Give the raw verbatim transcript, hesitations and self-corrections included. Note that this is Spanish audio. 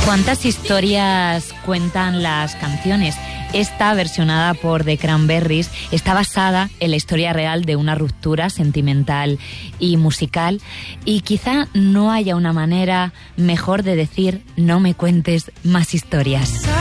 ¿Cuántas historias cuentan las canciones? Esta, versionada por The Cranberries, está basada en la historia real de una ruptura sentimental y musical, y quizá no haya una manera mejor de decir no me cuentes más historias.